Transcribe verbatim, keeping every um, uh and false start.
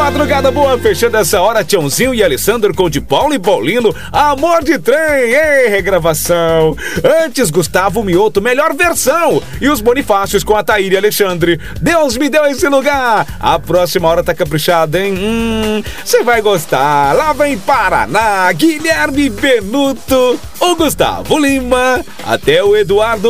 madrugada boa, fechando essa hora, Tiãozinho e Alessandro com de Paulo e Paulino, Amor de Trem, ei, regravação. Antes, Gustavo Mioto, melhor versão. E os Bonifácios com a Thaíra e Alexandre, Deus me deu esse lugar. A próxima hora tá caprichada, hein? Hum, você vai gostar. Lá vem Paraná, Guilherme Benuto, o Gustavo Lima, até o Eduardo